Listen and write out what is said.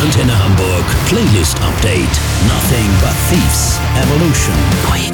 Antenne Hamburg Playlist Update. Nothing but Thieves. Evolution. Neu